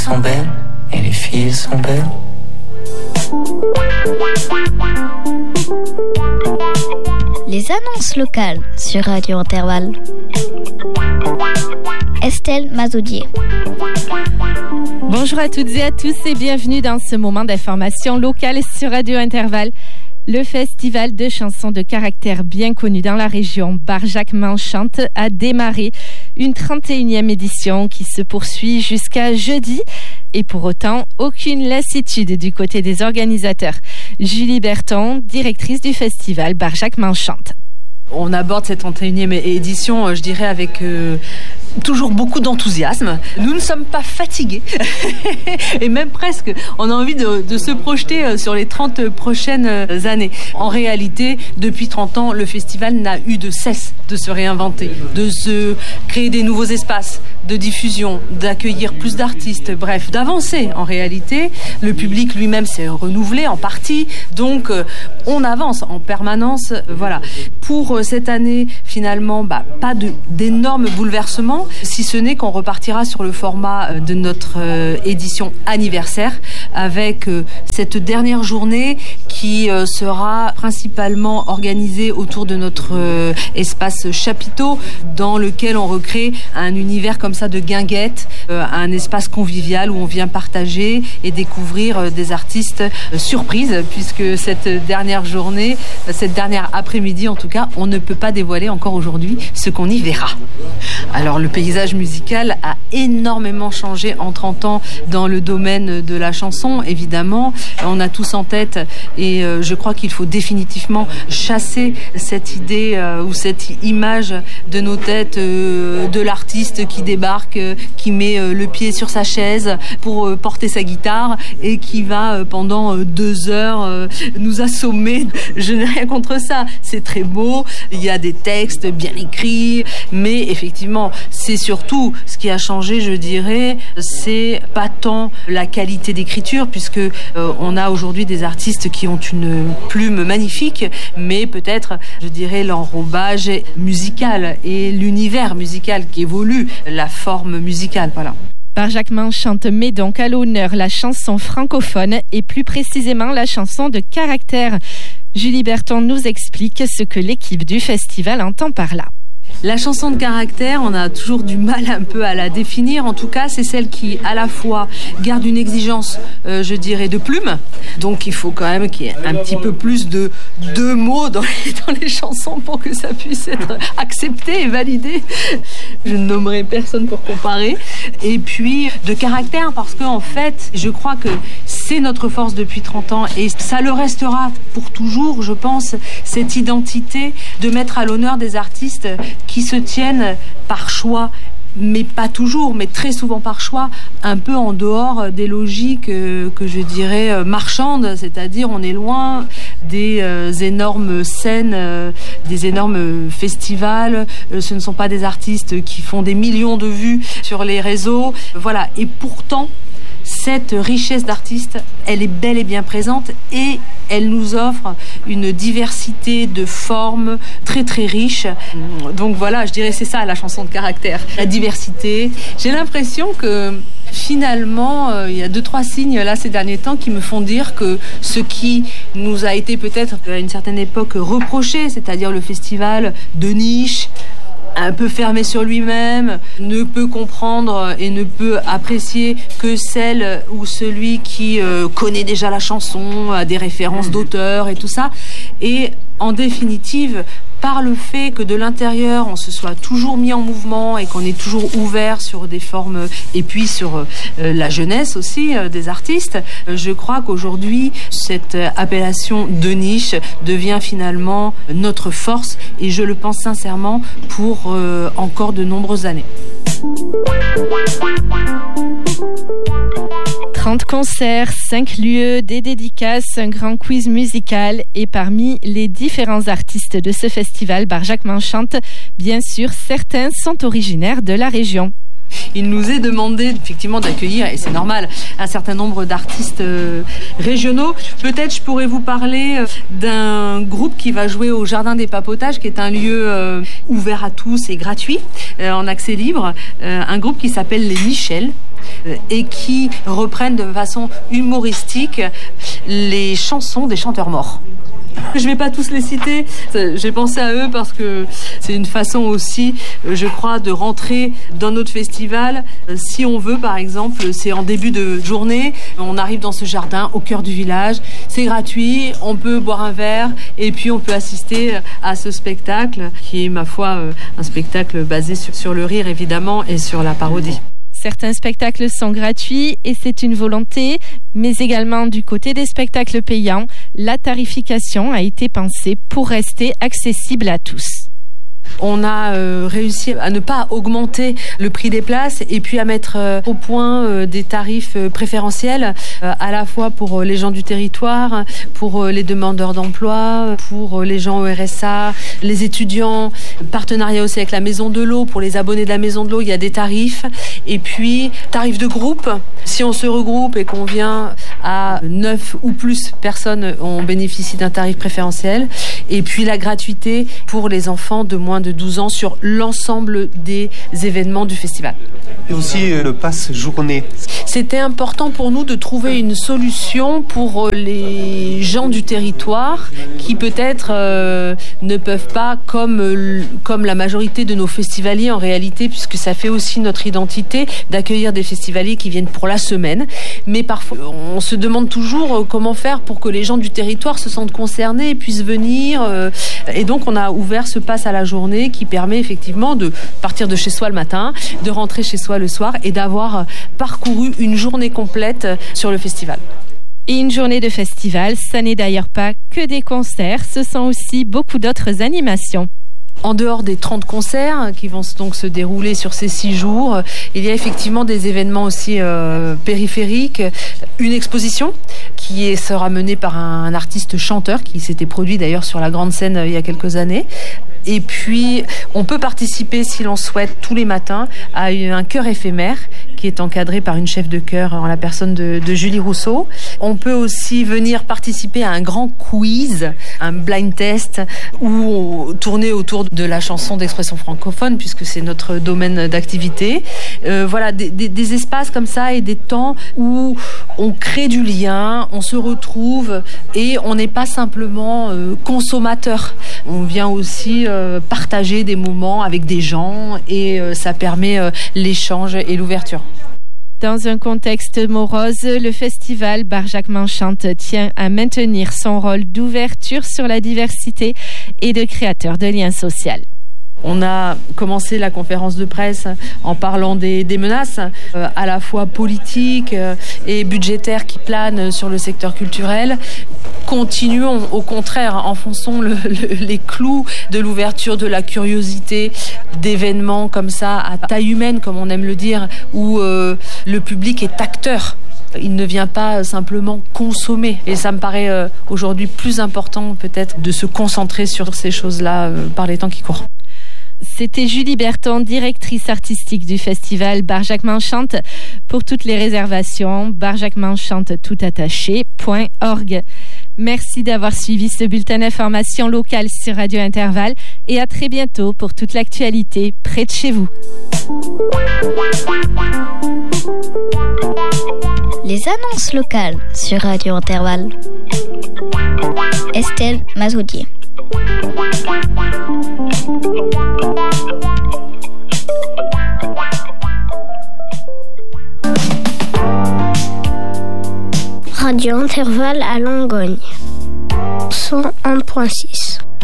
sont belles et les filles sont belles. Les annonces locales sur Radio Intervalle. Estelle Mazoudier. Bonjour à toutes et à tous et bienvenue dans ce moment d'information locale sur Radio Intervalle. Le festival de chansons de caractère bien connu dans la région, Barjac-Manchante, a démarré une 31e édition qui se poursuit jusqu'à jeudi. Et pour autant, aucune lassitude du côté des organisateurs. Julie Berton, directrice du festival Barjac-Manchante. On aborde cette 31e édition, je dirais, avec toujours beaucoup d'enthousiasme. Nous ne sommes pas fatigués et même presque, on a envie de se projeter sur les 30 prochaines années. En réalité, depuis 30 ans, le festival n'a eu de cesse de se réinventer, de se créer des nouveaux espaces de diffusion, d'accueillir plus d'artistes, bref, d'avancer en réalité. Le public lui-même s'est renouvelé en partie, donc on avance en permanence. Voilà. Pour cette année, finalement, pas d'énormes bouleversements, si ce n'est qu'on repartira sur le format de notre édition anniversaire avec cette dernière journée qui sera principalement organisée autour de notre espace chapiteau dans lequel on recrée un univers comme ça de guinguettes, un espace convivial où on vient partager et découvrir des artistes surprises puisque cette dernière journée, cette dernière après-midi en tout cas, on ne peut pas dévoiler encore aujourd'hui ce qu'on y verra. Alors le paysage musical a énormément changé en 30 ans dans le domaine de la chanson, évidemment. On a tous en tête et je crois qu'il faut définitivement chasser cette idée ou cette image de nos têtes de l'artiste qui débarque, qui met le pied sur sa chaise pour porter sa guitare et qui va pendant 2 heures nous assommer. Je n'ai rien contre ça, c'est très beau, il y a des textes bien écrits, mais effectivement, c'est surtout ce qui a changé, je dirais, c'est pas tant la qualité d'écriture, puisque on a aujourd'hui des artistes qui ont une plume magnifique, mais peut-être, je dirais, l'enrobage musical et l'univers musical qui évolue, la forme musicale, voilà. Barjac-Manchante met donc à l'honneur la chanson francophone et plus précisément la chanson de caractère. Julie Berton nous explique ce que l'équipe du festival entend par là. La chanson de caractère, on a toujours du mal un peu à la définir. En tout cas, c'est celle qui, à la fois, garde une exigence, je dirais, de plume. Donc, il faut quand même qu'il y ait un petit peu plus de mots dans les chansons pour que ça puisse être accepté et validé. Je ne nommerai personne pour comparer. Et puis, de caractère, parce qu'en fait, je crois que c'est notre force depuis 30 ans et ça le restera pour toujours, je pense, cette identité de mettre à l'honneur des artistes qui se tiennent par choix, mais pas toujours, mais très souvent par choix, un peu en dehors des logiques que je dirais marchandes, c'est-à-dire on est loin des énormes scènes, des énormes festivals, ce ne sont pas des artistes qui font des millions de vues sur les réseaux, voilà, et pourtant cette richesse d'artistes, elle est bel et bien présente et elle nous offre une diversité de formes très très riche. Donc voilà, je dirais c'est ça la chanson de caractère, la diversité. J'ai l'impression que finalement, il y a 2-3 signes là ces derniers temps qui me font dire que ce qui nous a été peut-être à une certaine époque reproché, c'est-à-dire le festival de niche, un peu fermé sur lui-même, ne peut comprendre et ne peut apprécier que celle ou celui qui connaît déjà la chanson, a des références d'auteurs et tout ça. Et en définitive, par le fait que de l'intérieur, on se soit toujours mis en mouvement et qu'on est toujours ouvert sur des formes et puis sur la jeunesse aussi des artistes, je crois qu'aujourd'hui, cette appellation de niche devient finalement notre force et je le pense sincèrement pour encore de nombreuses années. 30 concerts, 5 lieux, des dédicaces, un grand quiz musical et parmi les différents artistes de ce festival Barjac-Manchante, bien sûr, certains sont originaires de la région. Il nous est demandé effectivement d'accueillir, et c'est normal, un certain nombre d'artistes régionaux. Peut-être je pourrais vous parler d'un groupe qui va jouer au Jardin des Papotages, qui est un lieu ouvert à tous et gratuit, en accès libre. Un groupe qui s'appelle les Michel. et qui reprennent de façon humoristique les chansons des chanteurs morts. Je ne vais pas tous les citer, j'ai pensé à eux parce que c'est une façon aussi, je crois, de rentrer dans notre festival. Si on veut, par exemple, c'est en début de journée, on arrive dans ce jardin au cœur du village, c'est gratuit, on peut boire un verre et puis on peut assister à ce spectacle qui est, ma foi, un spectacle basé sur le rire évidemment et sur la parodie. Certains spectacles sont gratuits et c'est une volonté, mais également du côté des spectacles payants, la tarification a été pensée pour rester accessible à tous. On a réussi à ne pas augmenter le prix des places et puis à mettre au point des tarifs préférentiels à la fois pour les gens du territoire, pour les demandeurs d'emploi, pour les gens au RSA, les étudiants, partenariat aussi avec la Maison de l'Eau. Pour les abonnés de la Maison de l'Eau, il y a des tarifs. Et puis, tarifs de groupe. Si on se regroupe et qu'on vient à 9 ou plus personnes, on bénéficie d'un tarif préférentiel. Et puis, la gratuité pour les enfants de moins de 12 ans sur l'ensemble des événements du festival. Et aussi le pass journée. C'était important pour nous de trouver une solution pour les gens du territoire qui peut-être ne peuvent pas, comme la majorité de nos festivaliers en réalité, puisque ça fait aussi notre identité d'accueillir des festivaliers qui viennent pour la semaine. Mais parfois, on se demande toujours comment faire pour que les gens du territoire se sentent concernés et puissent venir. Et donc, on a ouvert ce pass à la journée qui permet effectivement de partir de chez soi le matin, de rentrer chez soi le soir et d'avoir parcouru une journée complète sur le festival. Et une journée de festival, ça n'est d'ailleurs pas que des concerts, ce sont aussi beaucoup d'autres animations. En dehors des 30 concerts qui vont donc se dérouler sur ces 6 jours, il y a effectivement des événements aussi périphériques. Une exposition qui sera menée par un artiste chanteur qui s'était produit d'ailleurs sur la grande scène il y a quelques années. Et puis, on peut participer, si l'on souhaite, tous les matins à un chœur éphémère qui est encadré par une chef de chœur en la personne de Julie Rousseau. On peut aussi venir participer à un grand quiz, un blind test, ou tourner autour de la chanson d'expression francophone, puisque c'est notre domaine d'activité. Voilà, des espaces comme ça et des temps où on crée du lien, on se retrouve et on n'est pas simplement consommateur. On vient aussi partager des moments avec des gens et ça permet l'échange et l'ouverture. Dans un contexte morose, le festival Barjac-Manchante tient à maintenir son rôle d'ouverture sur la diversité et de créateur de liens sociaux. On a commencé la conférence de presse en parlant des menaces à la fois politiques et budgétaires qui planent sur le secteur culturel. Continuons, au contraire, enfonçons les clous de l'ouverture, de la curiosité, d'événements comme ça, à taille humaine, comme on aime le dire, où le public est acteur. Il ne vient pas simplement consommer. Et ça me paraît aujourd'hui plus important peut-être de se concentrer sur ces choses-là par les temps qui courent. C'était Julie Berton, directrice artistique du festival Barjac-Manchante. Pour toutes les réservations, barjacmanchante.org. Merci d'avoir suivi ce bulletin d'information locale sur Radio Intervalle et à très bientôt pour toute l'actualité près de chez vous. Les annonces locales sur Radio Intervalle. Estelle Mazoudier. Radio Intervalle à Langogne 101.6.